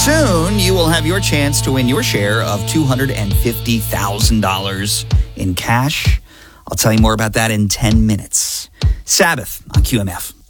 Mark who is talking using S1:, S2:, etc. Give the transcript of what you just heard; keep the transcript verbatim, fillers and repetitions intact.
S1: Soon, you will have your chance to win your share of two hundred fifty thousand dollars in cash. I'll tell you more about that in ten minutes. Sabbath on Q M F.